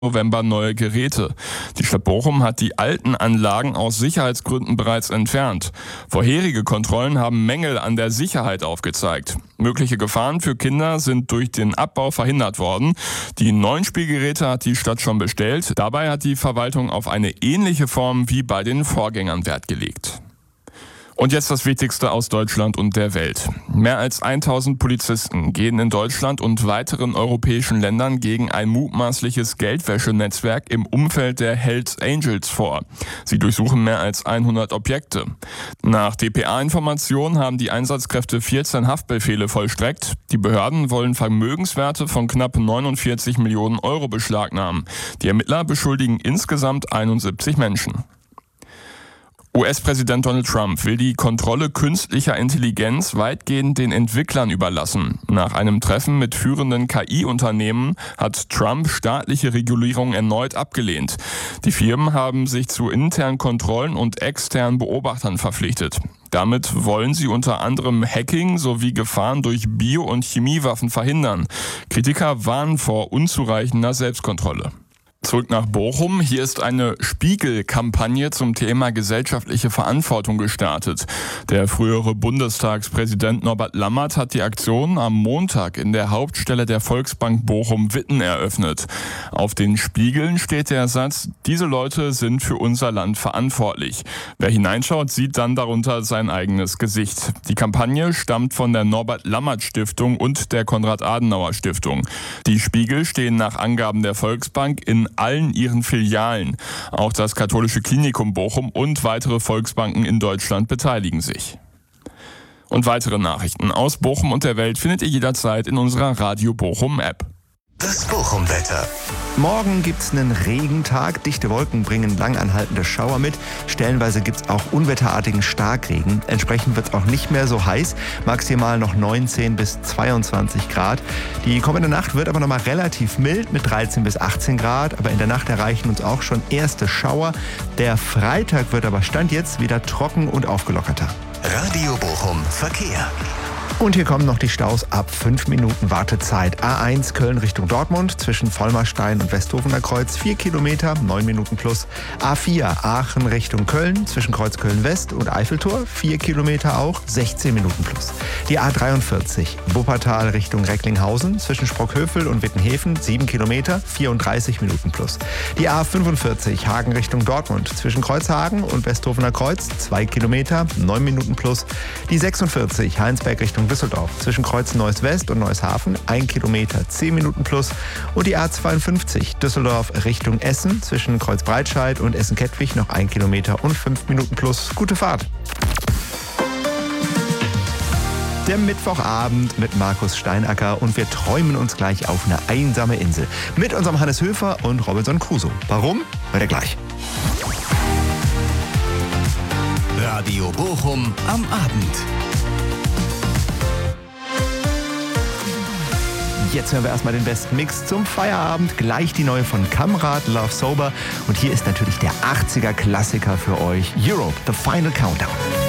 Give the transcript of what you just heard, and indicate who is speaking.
Speaker 1: November neue Geräte. Die Stadt Bochum hat die alten Anlagen aus Sicherheitsgründen bereits entfernt. Vorherige Kontrollen haben Mängel an der Sicherheit aufgezeigt. Mögliche Gefahren für Kinder sind durch den Abbau verhindert worden. Die neuen Spielgeräte hat die Stadt schon bestellt. Dabei hat die Verwaltung auf eine ähnliche Form wie bei den Vorgängern Wert gelegt. Und jetzt das Wichtigste aus Deutschland und der Welt. Mehr als 1000 Polizisten gehen in Deutschland und weiteren europäischen Ländern gegen ein mutmaßliches Geldwäschenetzwerk im Umfeld der Hells Angels vor. Sie durchsuchen mehr als 100 Objekte. Nach dpa-Informationen haben die Einsatzkräfte 14 Haftbefehle vollstreckt. Die Behörden wollen Vermögenswerte von knapp 49 Millionen Euro beschlagnahmen. Die Ermittler beschuldigen insgesamt 71 Menschen. US-Präsident Donald Trump will die Kontrolle künstlicher Intelligenz weitgehend den Entwicklern überlassen. Nach einem Treffen mit führenden KI-Unternehmen hat Trump staatliche Regulierung erneut abgelehnt. Die Firmen haben sich zu internen Kontrollen und externen Beobachtern verpflichtet. Damit wollen sie unter anderem Hacking sowie Gefahren durch Bio- und Chemiewaffen verhindern. Kritiker warnen vor unzureichender Selbstkontrolle. Zurück nach Bochum. Hier ist eine Spiegel-Kampagne zum Thema gesellschaftliche Verantwortung gestartet. Der frühere Bundestagspräsident Norbert Lammert hat die Aktion am Montag in der Hauptstelle der Volksbank Bochum-Witten eröffnet. Auf den Spiegeln steht der Satz: Diese Leute sind für unser Land verantwortlich. Wer hineinschaut, sieht dann darunter sein eigenes Gesicht. Die Kampagne stammt von der Norbert-Lammert-Stiftung und der Konrad-Adenauer-Stiftung. Die Spiegel stehen nach Angaben der Volksbank in allen ihren Filialen. Auch das Katholische Klinikum Bochum und weitere Volksbanken in Deutschland beteiligen sich. Und weitere Nachrichten aus Bochum und der Welt findet ihr jederzeit in unserer Radio Bochum App.
Speaker 2: Das Bochum-Wetter.
Speaker 3: Morgen gibt's einen Regentag. Dichte Wolken bringen langanhaltende Schauer mit. Stellenweise gibt's auch unwetterartigen Starkregen. Entsprechend wird's auch nicht mehr so heiß. Maximal noch 19 bis 22 Grad. Die kommende Nacht wird aber nochmal relativ mild mit 13 bis 18 Grad. Aber in der Nacht erreichen uns auch schon erste Schauer. Der Freitag wird aber Stand jetzt wieder trocken und aufgelockerter.
Speaker 2: Radio Bochum Verkehr.
Speaker 3: Und hier kommen noch die Staus ab 5 Minuten Wartezeit. A1 Köln Richtung Dortmund zwischen Vollmerstein und Westhofener Kreuz 4 Kilometer, 9 Minuten plus. A4 Aachen Richtung Köln zwischen Kreuz Köln West und Eiffeltor 4 Kilometer auch, 16 Minuten plus. Die A43 Wuppertal Richtung Recklinghausen zwischen Sprockhövel und Wittenhäfen 7 Kilometer, 34 Minuten plus. Die A45 Hagen Richtung Dortmund zwischen Kreuzhagen und Westhofener Kreuz 2 Kilometer, 9 Minuten plus. Die 46 Heinsberg Richtung Düsseldorf zwischen Kreuz Neuss West und Neusshafen 1 Kilometer, 10 Minuten plus. Und die A52 Düsseldorf Richtung Essen zwischen Kreuz Breitscheid und Essen-Kettwig noch 1 Kilometer und 5 Minuten plus. Gute Fahrt! Der Mittwochabend mit Markus Steinacker und wir träumen uns gleich auf eine einsame Insel mit unserem Hannes Höfer und Robinson Crusoe. Warum? Hört ihr gleich.
Speaker 2: Radio Bochum am Abend.
Speaker 3: Jetzt hören wir erstmal den besten Mix zum Feierabend. Gleich die neue von Kamrat, Love Sober. Und hier ist natürlich der 80er-Klassiker für euch. Europe, The Final Countdown.